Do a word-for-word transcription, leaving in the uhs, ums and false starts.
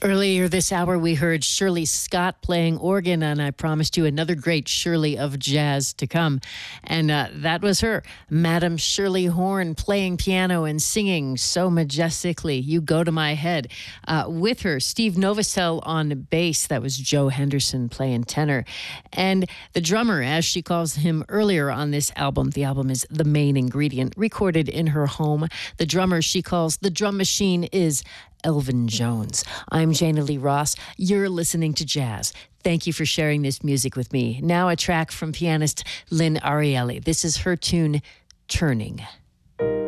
Earlier this hour, we heard Shirley Scott playing organ, and I promised you another great Shirley of jazz to come. And uh, that was her, Madam Shirley Horn, playing piano and singing so majestically, You Go to My Head. Uh, with her, Steve Novosel on bass. That was Joe Henderson playing tenor. And the drummer, as she calls him earlier on this album, the album is The Main Ingredient, recorded in her home. The drummer she calls the drum machine is Elvin Jones. I'm Jana Lee Ross. You're listening to Jazz. Thank you for sharing this music with me. Now a track from pianist Lynn Ariely. This is her tune, Turning.